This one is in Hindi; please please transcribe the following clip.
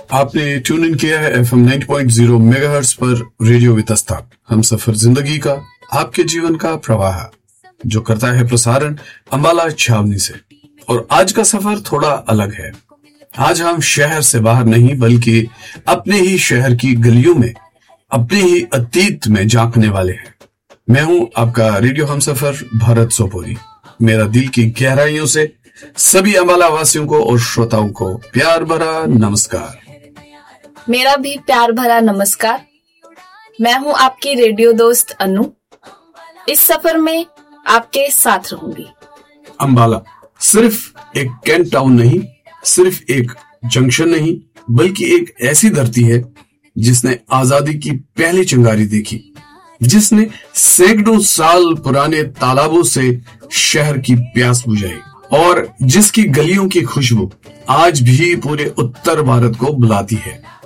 आपने ट्यून इन किया है FM 90.0 मेगाहर्ट्ज पर रेडियो वितस्ता। हम सफर जिंदगी का, आपके जीवन का प्रवाह, जो करता है प्रसारण अंबाला छावनी से। और आज का सफर थोड़ा अलग है। आज हम शहर से बाहर नहीं बल्कि अपने ही शहर की गलियों में, अपने ही अतीत में झांकने वाले हैं। मैं हूं आपका रेडियो हमसफर भारत सोपोरी। मेरा दिल की गहराइयों से सभी अंबाला वासियों को और श्रोताओं को प्यार भरा नमस्कार। मेरा भी प्यार भरा नमस्कार। मैं हूं आपकी रेडियो दोस्त अनु। इस सफर में आपके साथ रहूंगी। अंबाला सिर्फ एक कैंट टाउन नहीं, सिर्फ एक जंक्शन नहीं, बल्कि एक ऐसी धरती है जिसने आजादी की पहली चिंगारी देखी, जिसने सैकड़ों साल पुराने तालाबों से शहर की प्यास बुझाई और जिसकी गलियों की खुशबू आज भी पूरे उत्तर भारत को बुलाती है।